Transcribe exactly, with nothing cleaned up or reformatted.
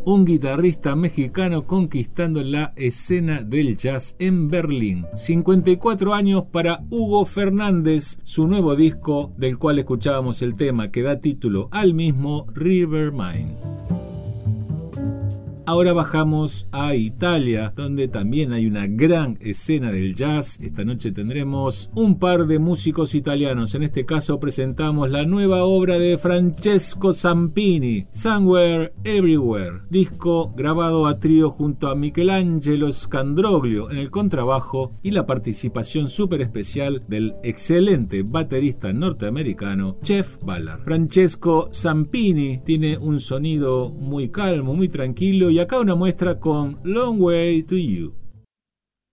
un guitarrista mexicano conquistando la escena del jazz en Berlín. cincuenta y cuatro años para Hugo Fernández, su nuevo disco del cual escuchábamos el tema que da título al mismo, River Mine. Ahora bajamos a Italia, donde también hay una gran escena del jazz. Esta noche tendremos un par de músicos italianos. En este caso presentamos la nueva obra de Francesco Zampini, Somewhere Everywhere, disco grabado a trío junto a Michelangelo Scandroglio en el contrabajo y la participación súper especial del excelente baterista norteamericano Jeff Ballard. Francesco Zampini tiene un sonido muy calmo, muy tranquilo, y acá una muestra con Long Way to You.